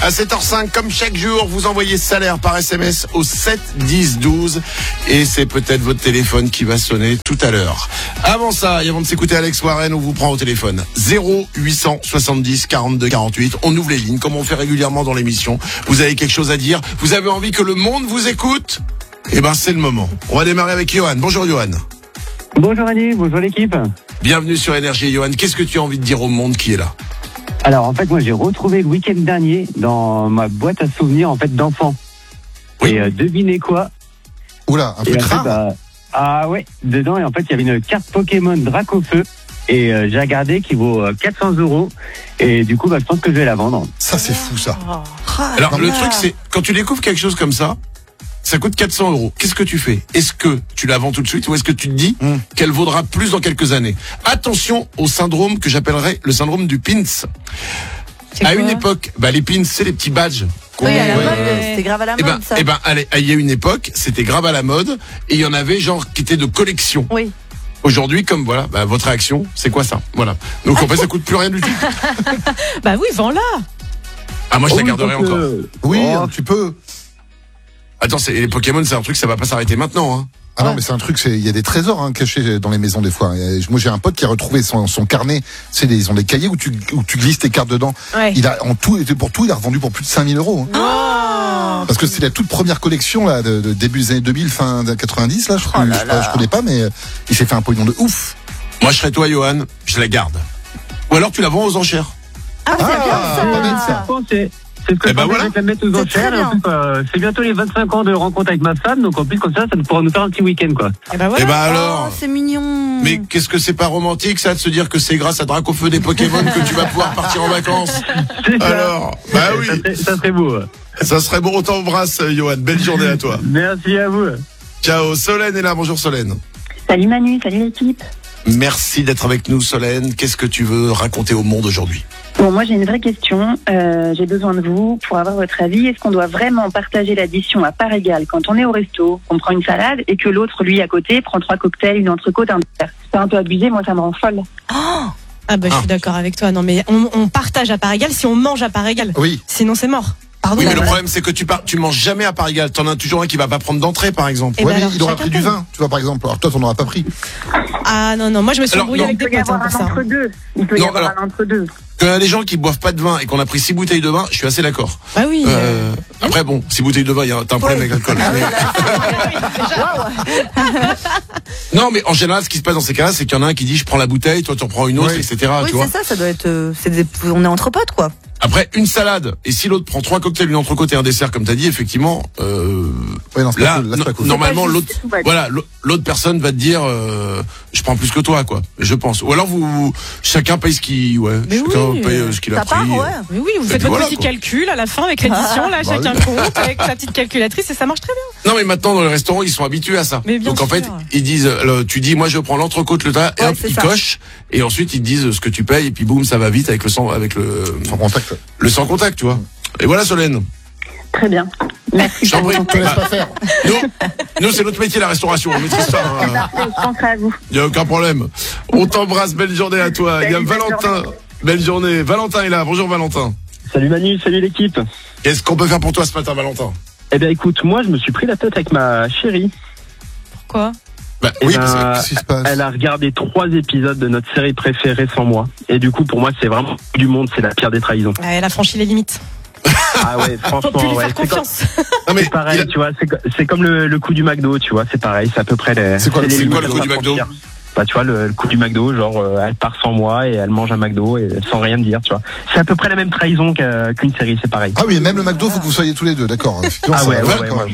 À 7h05, comme chaque jour, vous envoyez salaire par SMS au 7 10 12 et c'est peut-être votre téléphone qui va sonner tout à l'heure. Avant ça, et avant de s'écouter Alex Warren, on vous prend au téléphone 0870 42 48. On ouvre les lignes comme on fait régulièrement dans l'émission. Vous avez quelque chose à dire? Vous avez envie que le monde vous écoute? Eh ben, c'est le moment. On va démarrer avec Johan. Bonjour Johan. Bonjour Ali, bonjour l'équipe. Bienvenue sur Énergie. Johan, qu'est-ce que tu as envie de dire au monde qui est là? Alors en fait moi j'ai retrouvé le week-end dernier dans ma boîte à souvenirs en fait d'enfants. Oui. Et devinez quoi? Oula, un truc rare. Ah ouais, dedans et en fait il y avait une carte Pokémon Dracofeu et j'ai regardé qui vaut 400 € et du coup je pense que je vais la vendre. Ça c'est fou ça. Alors le truc c'est, quand tu découvres quelque chose comme ça coûte 400 €. Qu'est-ce que tu fais? Est-ce que tu la vends tout de suite ou est-ce que tu te dis qu'elle vaudra plus dans quelques années? Attention au syndrome que j'appellerais le syndrome du pins. À une époque, les pins, c'est les petits badges. Oui, à la mode, c'était grave à la mode, ça. Il y a une époque, c'était grave à la mode et il y en avait genre qui étaient de collection. Oui. Aujourd'hui, comme voilà, votre réaction, c'est quoi ça? Voilà. Donc en fait, ça coûte plus rien du tout. Bah oui, vends-la. Ah, moi je la garderai encore. Oui, tu peux. Attends, les Pokémon, c'est un truc, ça va pas s'arrêter maintenant, hein. Ah non, mais c'est un truc, il y a des trésors cachés dans les maisons des fois. Moi, j'ai un pote qui a retrouvé son carnet. Ils ont des cahiers où tu glisses tes cartes dedans. Ouais. Il a il a revendu pour plus de 5000 €. Oh. Parce que c'est la toute première collection là de début des années 2000, fin 90 là. Je connais pas, mais il s'est fait un pognon de ouf. Moi, je serais toi, Johan, je la garde. Ou alors tu la vends aux enchères. Ah, c'est bien ça. Pas bête, ça. C'est ce que je vais la mettre aux enchères. Et en plus, c'est bientôt les 25 ans de rencontre avec ma femme, donc en plus comme ça pourra nous faire un petit week-end quoi. Et bah voilà. Et alors. Oh, c'est mignon. Mais qu'est-ce que c'est pas romantique ça de se dire que c'est grâce à Dracofeu des Pokémon que tu vas pouvoir partir en vacances? Alors, oui. Ça serait beau. Ça serait beau, on t'embrasse, Johan. Belle journée à toi. Merci à vous. Ciao. Solène est là. Bonjour Solène. Salut Manu, salut l'équipe. Merci d'être avec nous, Solène. Qu'est-ce que tu veux raconter au monde aujourd'hui? Bon, moi j'ai une vraie question. J'ai besoin de vous pour avoir votre avis. Est-ce qu'on doit vraiment partager l'addition à part égale quand on est au resto, qu'on prend une salade et que l'autre, lui, à côté, prend 3 cocktails, une entrecôte, un dessert? C'est un peu abusé, moi ça me rend folle. Je suis d'accord avec toi. Non mais on partage à part égale si on mange à part égale. Oui. Sinon c'est mort. Pardon. Oui, mais le problème c'est que tu manges jamais à part égale. T'en as toujours un qui va pas prendre d'entrée, par exemple. Ouais, mais il aura pris du vin, tu vois, par exemple. Alors toi, t'en auras pas pris. Ah non, moi je me suis embrouillée avec des potes pour ça. Il peut y avoir un entre-deux. Quand il y a des gens qui boivent pas de vin et qu'on a pris 6 bouteilles de vin, je suis assez d'accord. Bah oui. Après bon, 6 bouteilles de vin, t'as un problème avec l'alcool. Non, mais en général, ce qui se passe dans ces cas-là, c'est qu'il y en a un qui dit je prends la bouteille, toi tu en prends une autre, etc. Oui, tu vois. c'est ça doit être. On est entre potes quoi. Après, une salade, et si l'autre prend 3 cocktails, une entrecôte et un dessert, comme t'as dit, effectivement, normalement, l'autre personne va te dire, je prends plus que toi, quoi, je pense. Ou alors chacun paye ce qu'il paye ce qu'il a pris. Mais oui, vous faites votre petit calcul à la fin avec l'addition, là, chacun compte, avec sa petite calculatrice, et ça marche très bien. Non, mais maintenant, dans les restaurants, ils sont habitués à ça. Donc, en fait, ils disent, tu dis, moi, je prends l'entrecôte, le tas, et hop, ils cochent, et ensuite, ils te disent ce que tu payes, et puis boum, ça va vite avec sans contact. Le sans contact, tu vois. Et voilà, Solène. Très bien. Merci. Je t'en prie. Te laisse pas faire. Nous, c'est notre métier, la restauration. On maîtrise ça. Je penserai à vous. Il n'y a aucun problème. On t'embrasse. Belle journée à toi. Il y a Valentin. Belle journée. Valentin est là. Bonjour, Valentin. Salut Manu, salut l'équipe. Qu'est-ce qu'on peut faire pour toi ce matin, Valentin? Eh bien écoute, moi je me suis pris la tête avec ma chérie. Pourquoi? Oui, qu'est-ce qui se passe? Elle a regardé 3 épisodes de notre série préférée sans moi. Et du coup, pour moi, c'est vraiment du monde, c'est la pire des trahisons. Elle a franchi les limites. Ah ouais, franchement, faut plus lui faire confiance. C'est pareil, tu vois, c'est comme le coup du McDo, tu vois, c'est pareil, c'est à peu près les. C'est quoi le coup du McDo? Bah, tu vois, le coup du McDo, genre, elle part sans moi et elle mange un McDo et sans rien me dire, tu vois. C'est à peu près la même trahison qu'une série, c'est pareil. Ah oui, même le McDo, faut que vous soyez tous les deux, d'accord. Ah ouais,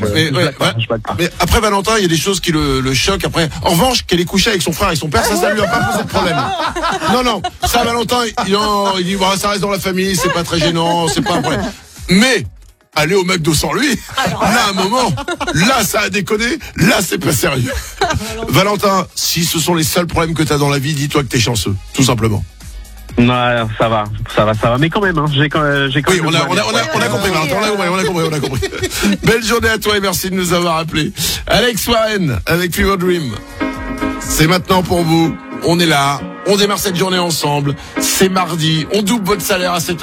mais après, Valentin, il y a des choses qui le choquent après. En revanche, qu'elle est couchée avec son frère et son père, ça lui a pas posé de problème. Non, ça, Valentin, il dit, ça reste dans la famille, c'est pas très gênant, c'est pas un problème. Mais, aller au McDo sans lui, là, à un moment, là, ça a déconné, là, c'est pas sérieux. Valentin, si ce sont les seuls problèmes que t'as dans la vie, dis-toi que t'es chanceux, tout simplement. Non, ça va. Mais quand même, j'ai quand même. Oui, on a compris, Valentin, on a compris. Belle journée à toi et merci de nous avoir appelés. Alex Warren, avec Fever Dream. C'est maintenant pour vous. On est là. On démarre cette journée ensemble. C'est mardi. On double votre salaire à 7h.